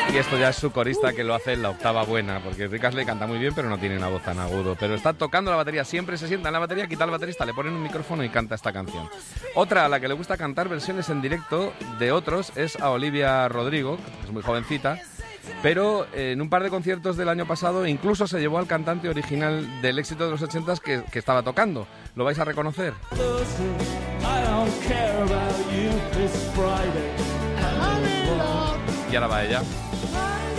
Y esto ya es su corista que lo hace en la octava buena, porque Rick Astley canta muy bien, pero no tiene una voz tan agudo. Pero está tocando la batería, siempre se sienta en la batería, quita al baterista, le ponen un micrófono y canta esta canción. Otra a la que le gusta cantar versiones en directo de otros es a Olivia Rodrigo, que es muy jovencita, pero en un par de conciertos del año pasado incluso se llevó al cantante original del éxito de los 80s que estaba tocando. ¿Lo vais a reconocer? Y ahora va ella.